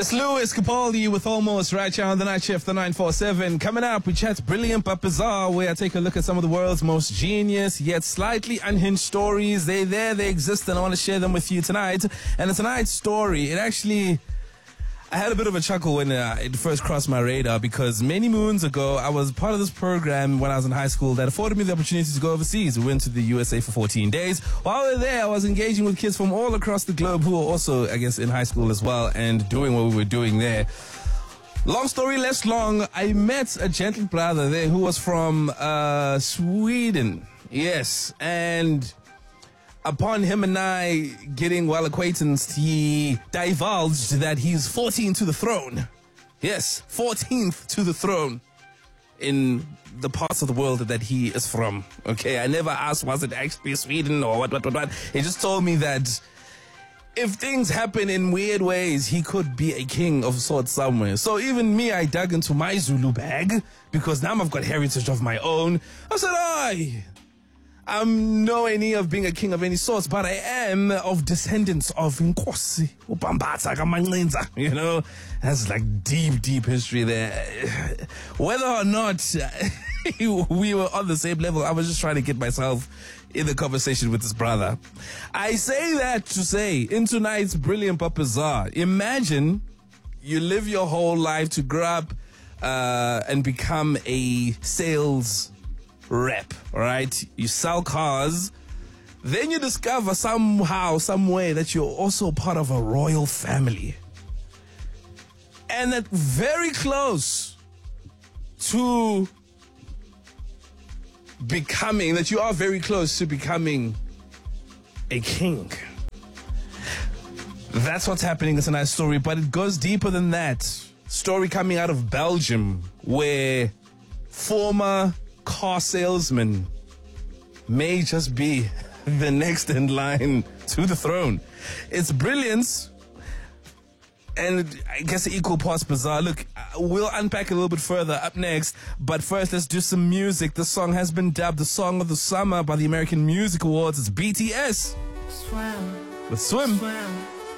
It's Lewis Capaldi with Almost right here on the Night Shift, the 947. Coming up, we chat brilliant but bizarre, where I take a look at some of the world's most genius yet slightly unhinged stories. They're there, they exist, and I want to share them with you tonight. And tonight's story, I had a bit of a chuckle when it first crossed my radar, because many moons ago, I was part of this program when I was in high school that afforded me the opportunity to go overseas. We went to the USA for 14 days. While we were there, I was engaging with kids from all across the globe who were also, I guess, in high school as well and doing what we were doing there. Long story less long, I met a gentle brother there who was from Sweden. Yes, and upon him and I getting well acquainted, he divulged that he's 14 to the throne. Yes, 14th to the throne in the parts of the world that he is from. Okay, I never asked, was it actually Sweden or what. He just told me that if things happen in weird ways, he could be a king of sorts somewhere. So even me, I dug into my Zulu bag, because now I've got heritage of my own. I said, I'm nowhere near of being a king of any sorts, but I am of descendants of Nkosi, Ubambatha Kamancinza. You know, that's like deep history there. Whether or not we were on the same level, I was just trying to get myself in the conversation with this brother. I say that to say, in tonight's Brilliant but Bizarre, imagine you live your whole life to grow up and become a sales rep, all right? You sell cars, then you discover somehow, some way that you're also part of a royal family, and that very close to becoming, that you are very close to becoming a king. That's what's happening in tonight's story, but it goes deeper than that. Story coming out of Belgium, where former car salesman may just be the next in line to the throne. It's brilliance, and I guess equal parts bizarre. Look, we'll unpack a little bit further up next, but first let's do some music. This song has been dubbed the Song of the Summer by the American Music Awards. It's BTS with Swim.